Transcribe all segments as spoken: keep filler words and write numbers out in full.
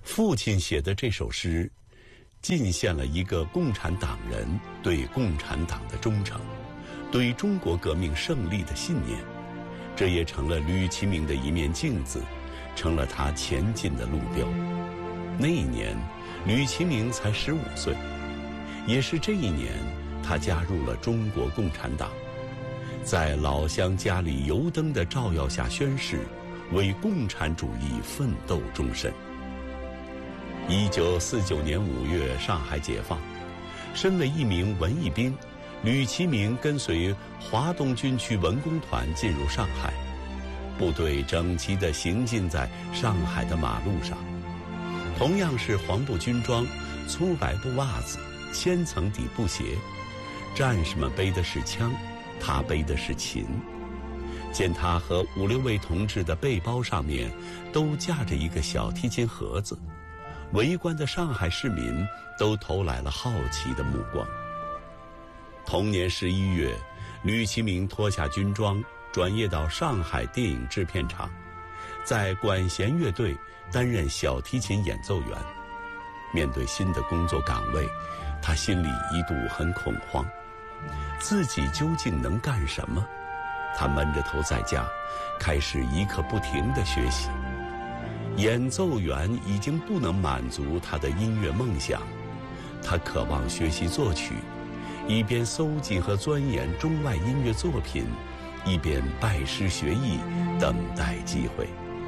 父亲写的这首诗，尽现了一个共产党人对共产党的忠诚，对中国革命胜利的信念。这也成了吕其明的一面镜子，成了他前进的路标。那一年，吕其明才十五岁，也是这一年，他加入了中国共产党，在老乡家里油灯的照耀下宣誓，为共产主义奋斗终身。一九四九年五月，上海解放，身为一名文艺兵，吕其明跟随华东军区文工团进入上海，部队整齐地行进在上海的马路上，同样是黄布军装、粗白布袜子、千层底布鞋，战士们背的是枪，他背的是琴。见他和五六位同志的背包上面都架着一个小提琴盒子，围观的上海市民都投来了好奇的目光。同年十一月，吕其明脱下军装，转业到上海电影制片厂，在管弦乐队担任小提琴演奏员。面对新的工作岗位，他心里一度很恐慌，自己究竟能干什么？他闷着头在家，开始一刻不停地学习。演奏员已经不能满足他的音乐梦想，他渴望学习作曲，一边搜集和钻研中外音乐作品，一边拜师学艺，等待机会。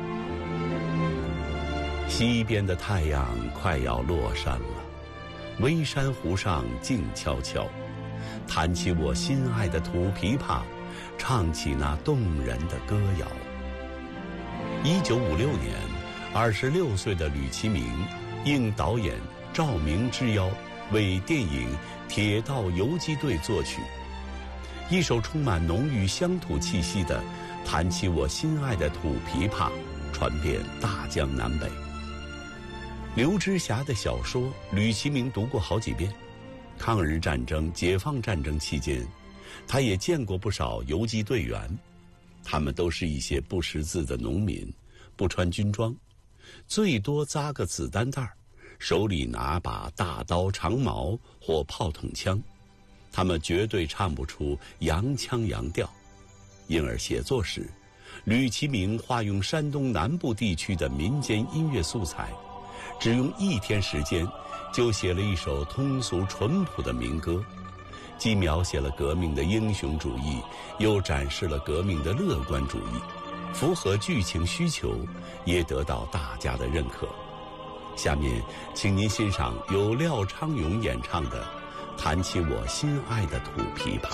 西边的太阳快要落山了，微山湖上静悄悄，弹起我心爱的土琵琶，唱起那动人的歌谣。一九五六年，二十六岁的吕其明应导演赵明之邀，为电影《铁道游击队》作曲，一首充满浓郁乡土气息的《弹起我心爱的土琵琶》传遍大江南北。刘之霞的小说吕其明读过好几遍，抗日战争、解放战争期间，他也见过不少游击队员，他们都是一些不识字的农民，不穿军装，最多扎个子弹袋，手里拿把大刀长矛或炮筒枪，他们绝对唱不出洋腔洋调。因而写作时，吕其明化用山东南部地区的民间音乐素材，只用一天时间就写了一首通俗淳朴的民歌，既描写了革命的英雄主义，又展示了革命的乐观主义，符合剧情需求，也得到大家的认可。下面请您欣赏由廖昌永演唱的《弹起我心爱的土琵琶》。